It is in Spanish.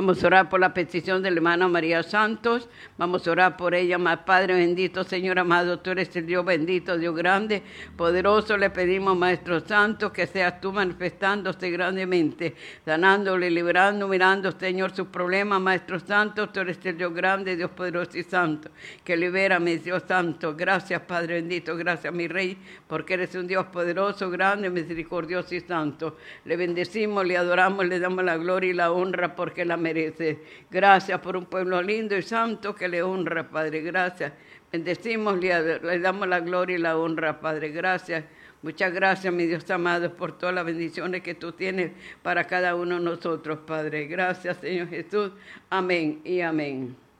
Vamos a orar por la petición de la hermana María Santos. Vamos a orar por ella, más Padre bendito, Señor amado, tú eres el Dios bendito, Dios grande, poderoso. Le pedimos, Maestro Santo, que seas tú manifestándose grandemente, sanándole, liberando, mirando, Señor, sus problemas, Maestro Santo. Tú eres el Dios grande, Dios poderoso y santo, que libérame, Dios santo. Gracias, Padre bendito, gracias, mi Rey, porque eres un Dios poderoso, grande, misericordioso y santo. Le bendecimos, le adoramos, le damos la gloria y la honra porque la merece. Gracias por un pueblo lindo y santo que le honra, Padre. Gracias. Bendecimos, le damos la gloria y la honra, Padre. Gracias. Muchas gracias, mi Dios amado, por todas las bendiciones que tú tienes para cada uno de nosotros, Padre. Gracias, Señor Jesús. Amén y amén.